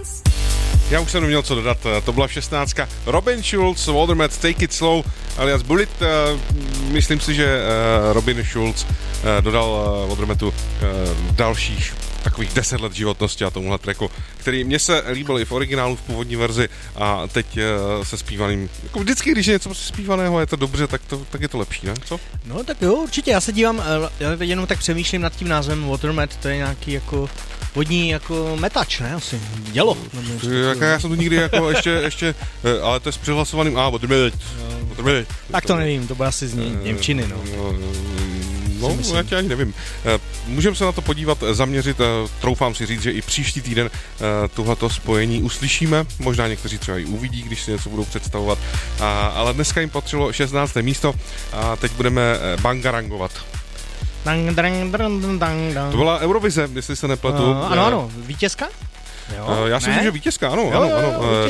Já už jsem neměl co dodat, to byla 16. Robin Schulz, Watermat, Take It Slow, alias Bullet. Myslím si, že Robin Schulz dodal Watermatu dalších takových 10 let životnosti a tomuhle tracku, který mně se líbil i v originálu, v původní verzi a teď se zpívaným. Jako vždycky, když je něco prostě zpívaného, je to dobře, tak je to lepší, ne? Co? No tak jo, určitě, já se dívám, já teď jenom tak přemýšlím nad tím názvem Watermat, to je nějaký jako vodní jako metač, ne? Asi dělo. Já jsem tu nikdy jako ještě ale to je s přihlasovaným Watermat. Tak to nevím, to bude asi z němčiny, no. No, já tě ani nevím. Můžeme se na to podívat, zaměřit, troufám si říct, že i příští týden tohleto spojení uslyšíme, možná někteří třeba i uvidí, když si něco budou představovat, ale dneska jim patřilo 16. místo a teď budeme bangarangovat. To byla Eurovize, jestli se nepletu. Ano, vítězka? Jo, já si myslím, že vítězka, ano.